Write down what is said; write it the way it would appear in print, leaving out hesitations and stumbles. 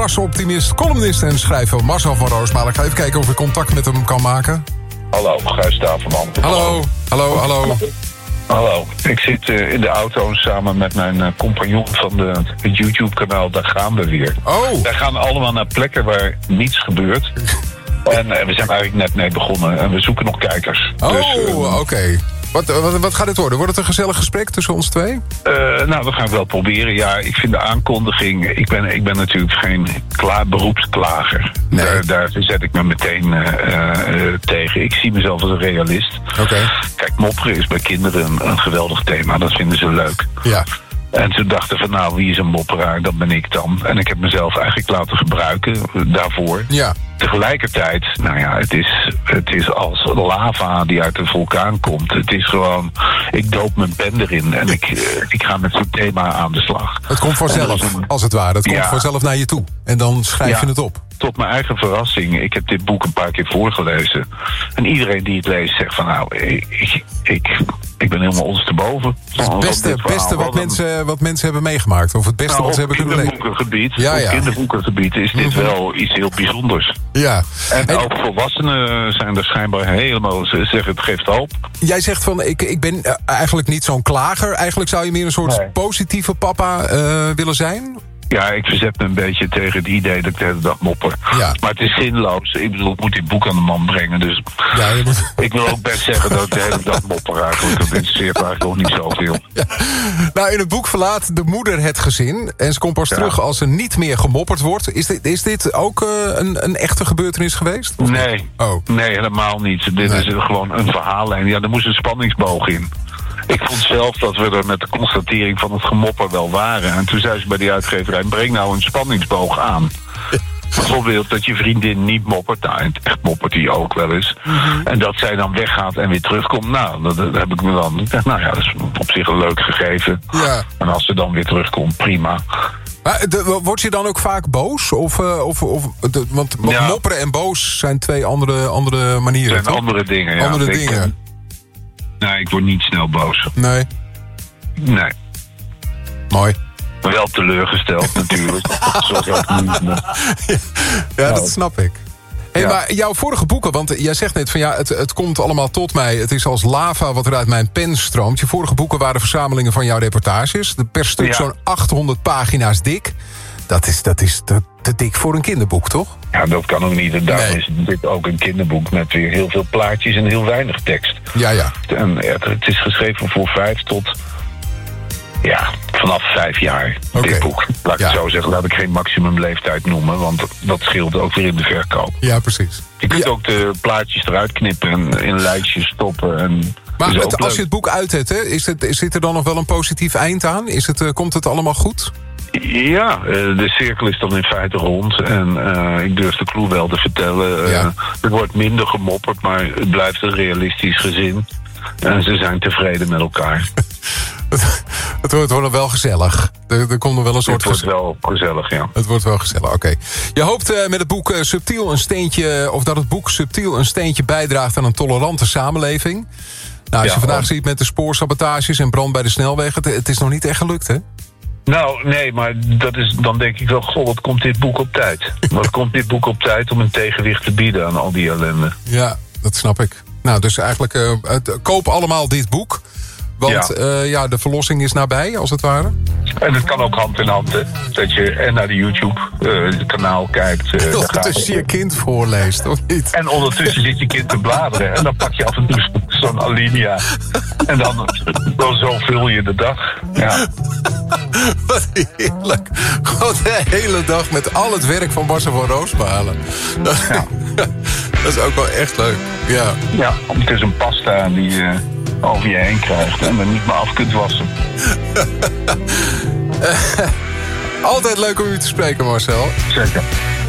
optimist, columnist en schrijver Marcel van Roosmalen. Ik ga even kijken of ik contact met hem kan maken. Hallo, Gijs Staverman. Hallo. Hallo, ik zit in de auto samen met mijn compagnon van het YouTube-kanaal. Daar gaan we weer. Oh. Wij gaan allemaal naar plekken waar niets gebeurt. En we zijn eigenlijk net mee begonnen en we zoeken nog kijkers. Oh, dus, oké. Wat gaat dit worden? Wordt het een gezellig gesprek tussen ons twee? Nou, dat gaan we wel proberen. Ja, ik vind de aankondiging... Ik ben natuurlijk geen beroepsklager. Nee. Daar zet ik me meteen tegen. Ik zie mezelf als een realist. Oké. Kijk, mopperen is bij kinderen een geweldig thema. Dat vinden ze leuk. Ja. En ze dachten van, nou, wie is een mopperaar? Dat ben ik dan. En ik heb mezelf eigenlijk laten gebruiken daarvoor. Ja. Tegelijkertijd, nou ja, het is als lava die uit een vulkaan komt. Het is gewoon, ik doop mijn pen erin en ik ga met zo'n thema aan de slag. Het komt vanzelf, als het ware. Het komt vanzelf naar je toe. En dan schrijf je het op. Tot mijn eigen verrassing. Ik heb dit boek een paar keer voorgelezen. En iedereen die het leest zegt van, nou, ik ben helemaal ondersteboven. Het beste wat mensen hebben meegemaakt. Of het beste wat ze hebben kunnen lezen. Op kinderboekengebied is dit wel iets heel bijzonders. Ja. En ook volwassenen zijn er schijnbaar helemaal... Ze zeggen, het geeft hoop. Jij zegt van, ik ben eigenlijk niet zo'n klager. Eigenlijk zou je meer een soort positieve papa willen zijn? Ja, ik verzet me een beetje tegen het idee dat ik de hele dag mopper. Ja. Maar het is zinloos. Ik bedoel, ik moet dit boek aan de man brengen. Dus ik wil ook best zeggen dat ik de hele dag mopper eigenlijk. Dat interesseert me eigenlijk ook niet zoveel. Ja. Nou, in het boek verlaat de moeder het gezin. En ze komt pas terug als er niet meer gemopperd wordt. Is dit ook een echte gebeurtenis geweest? Nee. Nee, helemaal niet. Dit is gewoon een verhaallijn. Ja, er moest een spanningsboog in. Ik vond zelf dat we er met de constatering van het gemopper wel waren. En toen zei ze bij die uitgeverij, breng nou een spanningsboog aan. Bijvoorbeeld dat je vriendin niet moppert. Nou, en echt moppert die ook wel eens. Mm-hmm. En dat zij dan weggaat en weer terugkomt. Nou, dat heb ik me dan... Nou ja, dat is op zich een leuk gegeven. Ja. En als ze dan weer terugkomt, prima. Maar word je dan ook vaak boos? Want mopperen en boos zijn twee andere manieren. Het zijn andere dingen, ja. Andere dingen. Nee, ik word niet snel boos. Nee. Mooi. Maar wel teleurgesteld natuurlijk. Zoals ook nu. Ja, dat snap ik. Hey, maar jouw vorige boeken, want jij zegt net van ja, het komt allemaal tot mij. Het is als lava wat er uit mijn pen stroomt. Je vorige boeken waren verzamelingen van jouw reportages. Per stuk zo'n 800 pagina's dik. Dat is te dik voor een kinderboek, toch? Ja, dat kan ook niet. En daarom is dit ook een kinderboek met weer heel veel plaatjes en heel weinig tekst. Ja. En het is geschreven voor 5 tot... Ja, vanaf 5 jaar, dit boek. Laat ik het zo zeggen, laat ik geen maximumleeftijd noemen... want dat scheelt ook weer in de verkoop. Ja, precies. Je kunt ook de plaatjes eruit knippen en in lijstjes stoppen. Maar als je het boek uit hebt, zit er dan nog wel een positief eind aan? Komt het allemaal goed? Ja, de cirkel is dan in feite rond. En ik durf de clue wel te vertellen. Er wordt minder gemopperd, maar het blijft een realistisch gezin. En ze zijn tevreden met elkaar. Het wordt nog wel gezellig. Er komt nog wel een soort... Het wordt wel gezellig, ja. Het wordt wel gezellig, oké. Je hoopt met het boek subtiel een steentje... of dat het boek subtiel een steentje bijdraagt aan een tolerante samenleving. Nou, als je vandaag ziet met de spoorsabotages en brand bij de snelwegen... het is nog niet echt gelukt, hè? Nou, nee, maar dan denk ik wel... Goh, wat komt dit boek op tijd? Wat komt dit boek op tijd om een tegenwicht te bieden aan al die ellende? Ja, dat snap ik. Nou, dus eigenlijk koop allemaal dit boek... Want de verlossing is nabij, als het ware. En het kan ook hand in hand, hè. Dat je naar de YouTube-kanaal kijkt. En ondertussen je kind voorleest, of niet? En ondertussen zit je kind te bladeren. En dan pak je af en toe zo'n alinea. En dan zo vul je de dag. Ja. Wat heerlijk. Gewoon de hele dag met al het werk van Marcel van Roosmalen. Dat is ook wel echt leuk. Ja, het is een pasta die... over je heen krijgt en dan niet meer af kunt wassen. Altijd leuk om u te spreken, Marcel. Zeker.